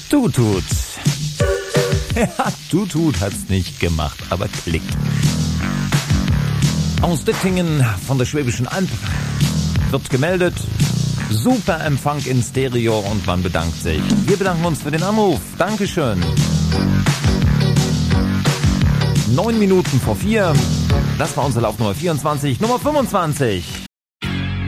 Tutut. Ja, Tutut hat's nicht gemacht, aber klickt. Aus Dittingen von der Schwäbischen Alb wird gemeldet, super Empfang in Stereo und man bedankt sich. Wir bedanken uns für den Anruf. Dankeschön. 9 Minuten vor 4. Das war unsere Laufnummer 24. Nummer 25.